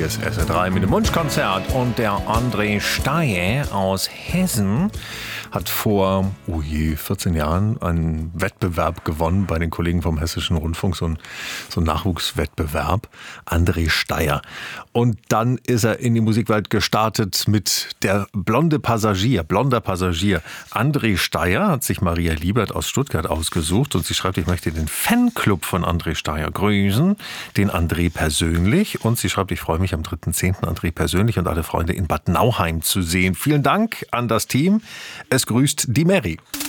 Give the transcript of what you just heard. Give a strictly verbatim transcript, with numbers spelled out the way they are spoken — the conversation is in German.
Hier ist S R drei mit dem Wunschkonzert und der André Steyer aus Hessen hat vor, oh je, vierzehn Jahren einen Wettbewerb gewonnen bei den Kollegen vom Hessischen Rundfunk, so ein, so ein Nachwuchswettbewerb, André Steyer. Und dann ist er in die Musikwelt gestartet mit der blonde Passagier, blonder Passagier. André Steyer hat sich Maria Liebert aus Stuttgart ausgesucht und sie schreibt, ich möchte den Fanclub von André Steyer grüßen, den André persönlich, und sie schreibt, ich freue mich am dritten zehnten André persönlich und alle Freunde in Bad Nauheim zu sehen. Vielen Dank an das Team. Es grüßt die Mary.